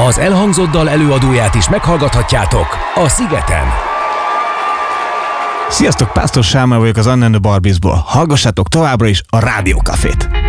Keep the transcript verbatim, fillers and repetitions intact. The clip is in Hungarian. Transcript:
Az elhangzott dal előadóját is meghallgathatjátok a Szigeten. Sziasztok, Pásztor Sámuel vagyok az Anna and the Barbiesból. Hallgassátok továbbra is a Rádió Cafét.